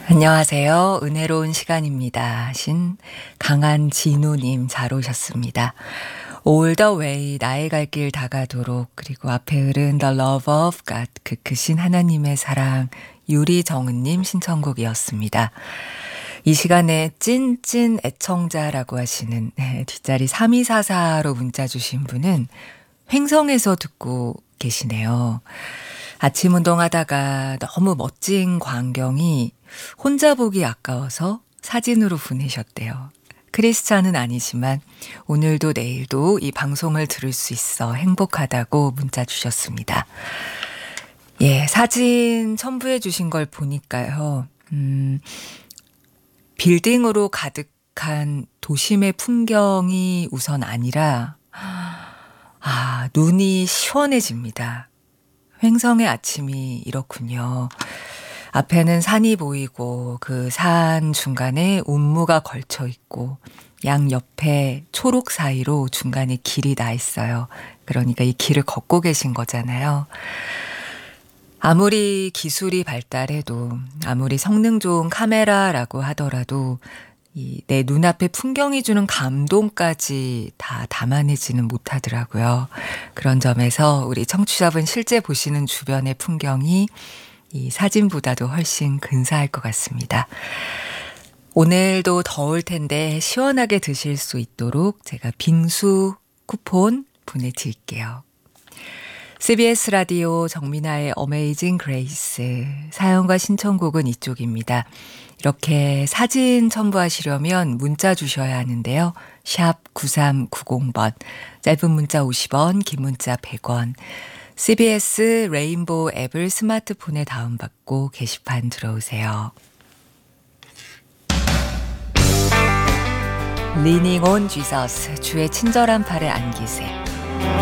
안녕하세요. 은혜로운 시간입니다. 신 강한 진우님 잘 오셨습니다. All the way 나의 갈 길 다가도록 그리고 앞에 흐른 The Love of God 그 크신 하나님의 사랑 유리정은님 신청곡이었습니다. 이 시간에 찐찐 애청자라고 하시는 뒷자리 3244로 문자 주신 분은 횡성에서 듣고 계시네요. 아침 운동하다가 너무 멋진 광경이 혼자 보기 아까워서 사진으로 보내셨대요. 크리스찬은 아니지만 오늘도 내일도 이 방송을 들을 수 있어 행복하다고 문자 주셨습니다. 예, 사진 첨부해 주신 걸 보니까요. 빌딩으로 가득한 도심의 풍경이 우선 아니라 눈이 시원해집니다. 횡성의 아침이 이렇군요. 앞에는 산이 보이고 그 산 중간에 운무가 걸쳐 있고 양 옆에 초록 사이로 중간에 길이 나 있어요. 그러니까 이 길을 걷고 계신 거잖아요. 아무리 기술이 발달해도 아무리 성능 좋은 카메라라고 하더라도 내 눈앞에 풍경이 주는 감동까지 다 담아내지는 못하더라고요. 그런 점에서 우리 청취자분 실제 보시는 주변의 풍경이 이 사진보다도 훨씬 근사할 것 같습니다. 오늘도 더울 텐데 시원하게 드실 수 있도록 제가 빙수 쿠폰 보내드릴게요. CBS 라디오 정민아의 어메이징 그레이스 사연과 신청곡은 이쪽입니다. 이렇게 사진 첨부하시려면 문자 주셔야 하는데요. 샵 9390번, 짧은 문자 50원, 긴 문자 100원. CBS 레인보우 앱을 스마트폰에 다운받고 게시판 들어오세요. Leaning on Jesus, 주의 친절한 팔에 안기세.